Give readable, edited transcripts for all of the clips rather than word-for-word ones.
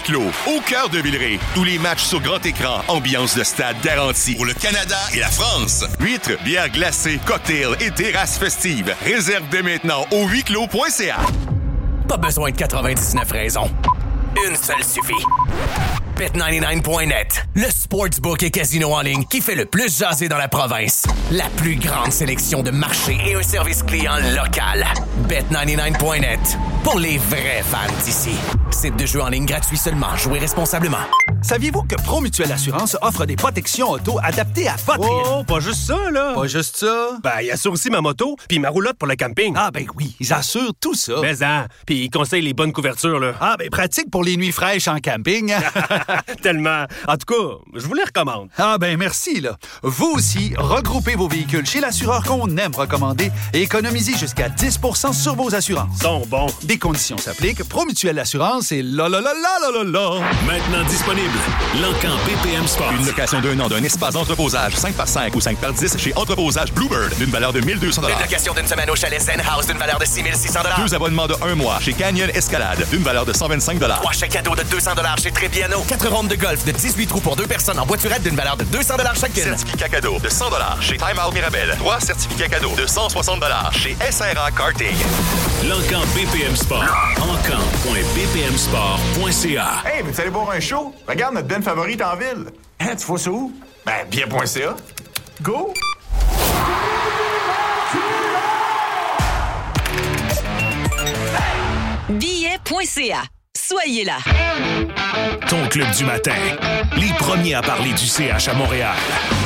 clos, au cœur de Villeray. Tous les matchs sur grand écran, ambiance de stade garantie. Pour le Canada et la France. Huîtres, bières glacées, cocktails et terrasses festives. Réserve dès maintenant au huisclos.ca. Pas besoin de 99 raisons. Une seule suffit. Bet99.net, le sportsbook et casino en ligne qui fait le plus jaser dans la province. La plus grande sélection de marchés et un service client local. Bet99.net, pour les vrais fans d'ici. Site de jeu en ligne gratuit seulement. Jouez responsablement. Saviez-vous que Promutuelle Assurance offre des protections auto adaptées à votre... Oh, pas juste ça, là! Pas juste ça? Ben, il assure aussi ma moto puis ma roulotte pour le camping. Ah, ben oui, ils assurent tout ça. Mais puis ils conseillent les bonnes couvertures, là. Ah, ben pratique pour les nuits fraîches en camping. Tellement. En tout cas, je vous les recommande. Ah, ben merci, là. Vous aussi, regroupez vos véhicules chez l'assureur qu'on aime recommander et économisez jusqu'à 10 % sur vos assurances. Sont bons. Des conditions s'appliquent. Promutuelle Assurance et la. Maintenant disponible. L'Encan BPM Sport. Une location d'un an d'un espace d'entreposage 5x5 ou 5x10 chez Entreposage Bluebird d'une valeur de 1 200 $. Une location d'une semaine au chalet Zen House d'une valeur de 6 600 $. 2 abonnements de 1 mois chez Canyon Escalade d'une valeur de 125 $. 3 chèques cadeaux de 200 $ chez Trébiano. 4 rondes de golf de 18 trous pour 2 personnes en voiturette d'une valeur de 200 $ chacune. Certificat cadeau de 100 $ chez Time Out Mirabel. 3 certificats cadeaux de 160 $ chez SRA Karting. L'Encan BPM Sport. Encan.bpmsport.ca. Hey, veux-tu aller boire un show? Regarde notre band favorite en ville. Hein, tu vois ça où? Ben, bien.ca. Go! Billet.ca. Soyez là. Ton club du matin. Les premiers à parler du CH à Montréal.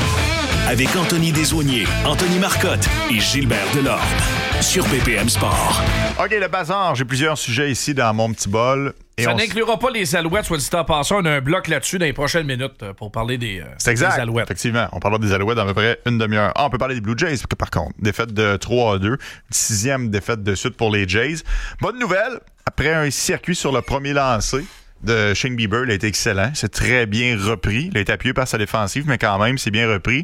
Avec Anthony Desaulniers, Anthony Marcotte et Gilbert Delorme. Sur BPM Sport. OK, le bazar. J'ai plusieurs sujets ici dans mon petit bol. Et ça n'inclura pas les Alouettes, soit dit en passant. On a un bloc là-dessus dans les prochaines minutes pour parler des Alouettes. Effectivement. On parlera des Alouettes dans à peu près une demi-heure. Ah, on peut parler des Blue Jays, par contre. Défaite de 3-2. 6e défaite de suite pour les Jays. Bonne nouvelle. Après un circuit sur le premier lancé de Shane Bieber, il a été excellent. C'est très bien repris. Il a été appuyé par sa défensive, mais quand même, c'est bien repris.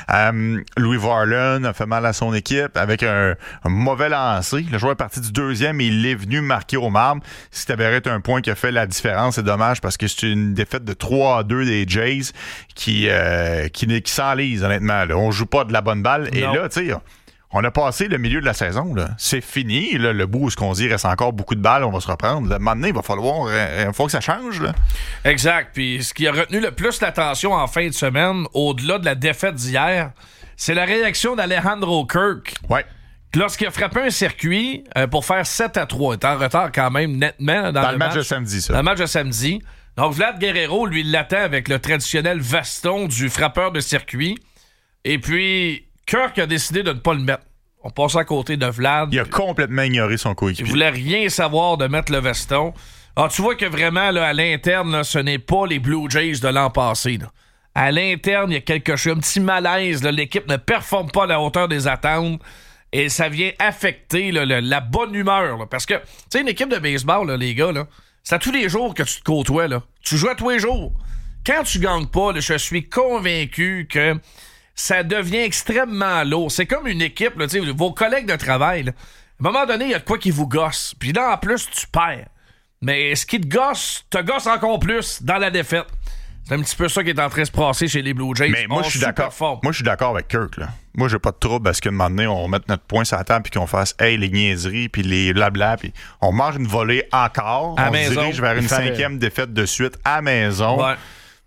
Louis Varland a fait mal à son équipe avec un mauvais lancer. Le joueur est parti du 2e et il est venu marquer au marbre. Si t'avais été un point qui a fait la différence, c'est dommage parce que c'est une défaite de 3-2 des Jays qui s'enlise, honnêtement. Là. On joue pas de la bonne balle. Non. Et là, tu sais... On a passé le milieu de la saison. Là. C'est fini. Là, le bout où ce qu'on dit, il reste encore beaucoup de balles. On va se reprendre. Là, maintenant, il va falloir que ça change. Là. Exact. Puis ce qui a retenu le plus l'attention en fin de semaine, au-delà de la défaite d'hier, c'est la réaction d'Alejandro Kirk. Ouais. Lorsqu'il a frappé un circuit pour faire 7-3. Il est en retard quand même nettement dans le match de samedi. Ça. Dans le match de samedi. Donc, Vlad Guerrero, lui, l'attend avec le traditionnel veston du frappeur de circuit. Et puis... Kirk a décidé de ne pas le mettre. On passe à côté de Vlad. Il a complètement ignoré son coéquipier. Il voulait rien savoir de mettre le veston. Alors, tu vois que vraiment, là, à l'interne, là, ce n'est pas les Blue Jays de l'an passé. Là. À l'interne, il y a quelque chose, un petit malaise. Là, l'équipe ne performe pas à la hauteur des attentes. Et ça vient affecter là, la bonne humeur. Là, parce que, tu sais, une équipe de baseball, là, les gars, là, c'est à tous les jours que tu te côtoies. Là. Tu joues à tous les jours. Quand tu gagnes pas, là, je suis convaincu que ça devient extrêmement lourd. C'est comme une équipe, là, vos collègues de travail. Là, à un moment donné, il y a de quoi qui vous gosse. Puis là, en plus, tu perds. Mais ce qui te gosse encore plus dans la défaite. C'est un petit peu ça qui est en train de se passer chez les Blue Jays. Mais moi, je suis d'accord. Moi, je suis d'accord avec Kirk. Là. Moi, j'ai pas de trouble parce qu'à un moment donné, on mette notre poing sur la table puis qu'on fasse hey, les niaiseries puis les blabla. Puis on mange une volée encore. On se dirige vers une 5e défaite de suite à maison. Ouais.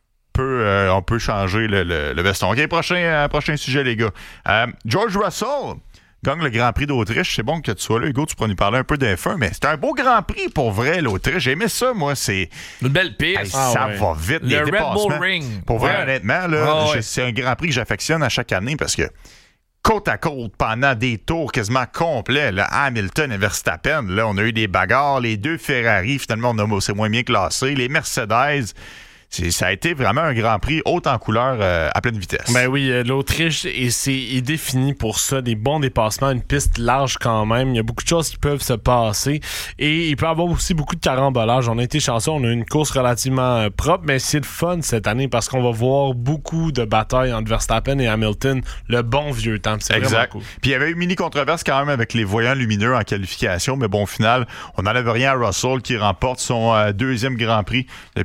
On peut changer le veston. OK, prochain sujet, les gars. George Russell gagne le Grand Prix d'Autriche. C'est bon que tu sois là, Hugo. Tu pourras nous parler un peu d'F1, mais c'est un beau Grand Prix pour vrai, l'Autriche. J'ai aimé ça, moi. C'est une belle piste. Ça va vite. Le Red Bull Ring. Pour vrai, honnêtement, là, c'est un Grand Prix que j'affectionne à chaque année parce que côte à côte, pendant des tours quasiment complets, là, Hamilton et Verstappen, là, on a eu des bagarres. Les deux Ferrari, finalement, c'est moins bien classé. Les Mercedes... Ça a été vraiment un Grand Prix haut en couleur à pleine vitesse. Ben oui, l'Autriche est définie pour ça, des bons dépassements, une piste large quand même. Il y a beaucoup de choses qui peuvent se passer et il peut y avoir aussi beaucoup de carambolages. On a été chanceux, on a eu une course relativement propre, mais c'est le fun cette année parce qu'on va voir beaucoup de batailles entre Verstappen et Hamilton, le bon vieux temps. C'est exact. Vraiment cool. Puis il y avait eu une mini-controverse quand même avec les voyants lumineux en qualification, mais bon, au final, on n'enlève rien à Russell qui remporte son 2e Grand Prix depuis